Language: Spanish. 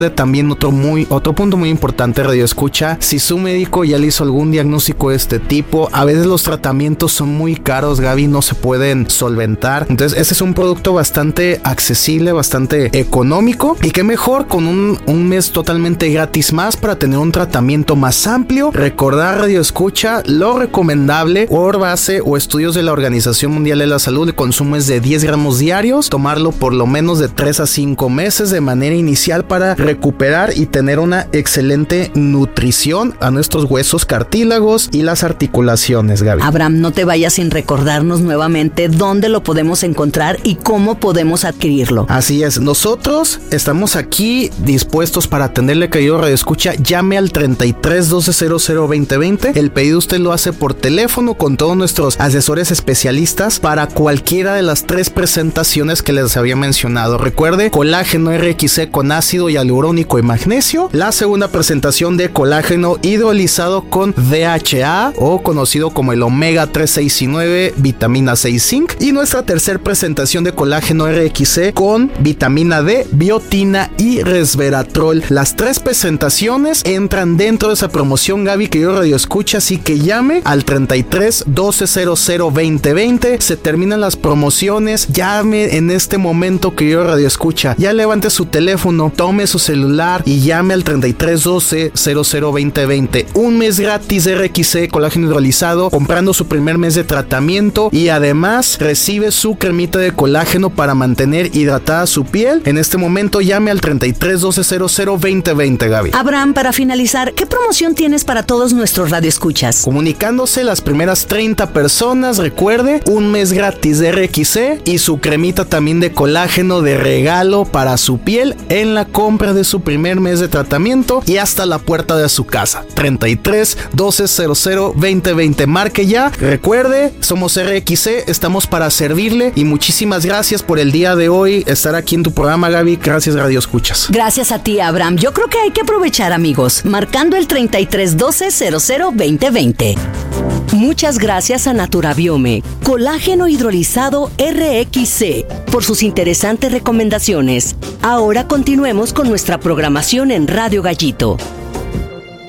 También otro punto muy importante, radio escucha, si su médico ya le hizo algún diagnóstico de este tipo, a veces los tratamientos son muy caros, Gaby, no se pueden solventar. Entonces este es un producto bastante accesible, bastante económico, y qué mejor con un mes totalmente gratis más para tener un tratamiento más amplio. Recordar, radio escucha, lo recomendable por base o estudios de la Organización Mundial de la Salud, el consumo es de 10 gramos diarios, tomarlo por lo menos de 3 a 5 meses de manera inicial para recuperar y tener una excelente nutrición a nuestros huesos, cartílagos y las articulaciones, Gaby. Abraham, no te vayas sin recordarnos nuevamente dónde lo podemos encontrar y cómo podemos adquirirlo. Así es, nosotros estamos aquí dispuestos para atenderle, querido radio escucha. Llame al 33 12 00 2020. El pedido usted lo hace por teléfono con todos nuestros asesores especialistas para cualquiera de las 3 presentaciones que les había mencionado. Recuerde, colágeno RXC con ácido hialurónico y magnesio. La segunda presentación de colágeno hidrolizado con DHA, o conocido como el omega 3, 6 y 9, vitamina 6, zinc. Y nuestra tercera presentación de colágeno RXC con vitamina D, biotina y resveratrol. Las 3 presentaciones entran dentro de esa promoción, Gaby, que yo radio escucha, así que llame al 33 12 00 2020. Se terminan las promociones. Llame en este momento, que yo radio escucha. Ya levante su teléfono, tome su celular y llame al 33 12 00 2020. Un mes gratis de RXC colágeno hidrolizado, comprando su primer mes de tratamiento, y además recibe su cremita de colágeno para mantener hidratada su piel. En este momento llame al 33 12 00 2020, Gaby. Abraham, para finalizar, ¿qué promoción tienes para todos nuestros radioescuchas? Comunicándose las primeras 30 personas, recuerde, un mes gratis de RXC y su cremita también de colágeno de regalo para su piel en la compra de su primer mes de tratamiento y hasta la puerta de su casa. 33 12 00 2020. Marque ya. Recuerde, somos RXC, estamos para servirle, y muchísimas gracias por el día de hoy estar aquí en tu programa, Gaby. Gracias, radio escuchas. Gracias a ti, Abraham. Yo creo que hay que aprovechar, amigos, marcando el 33 12 00 2020. Muchas gracias a Naturabiome, colágeno hidrolizado RXC, por sus interesantes recomendaciones. Ahora continuemos con nuestra programación en Radio Gallito.